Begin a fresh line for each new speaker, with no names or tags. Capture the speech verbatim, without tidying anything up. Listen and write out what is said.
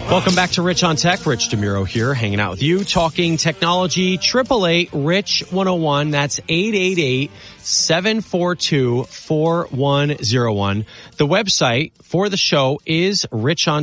Welcome back to Rich on Tech. Rich DeMuro here, hanging out with you, talking technology. Triple eight Rich one oh one. That's eight eight eight, seven four two, four one zero one. The website for the show is Rich on